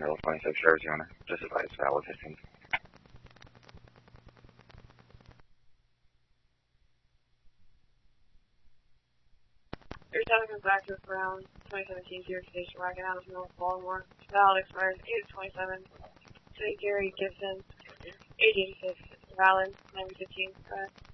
Middle 26 Arizona. Just advise valid 15. Your time comes back to around 2017 Zero Station Wagon out of North Baltimore. Valid expires 8/27. St. Gary Gibson, age 86. Valid 9/15.